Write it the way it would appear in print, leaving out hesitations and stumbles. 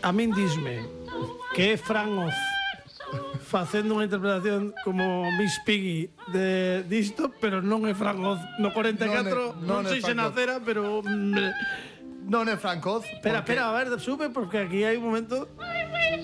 a min disme que é Fran Oz facendo unha interpretación como Miss Piggy disto, pero non é Fran Oz no 44, non sei se nacera, pero non é Fran Oz. Espera, a ver, sube, porque aquí hai un momento.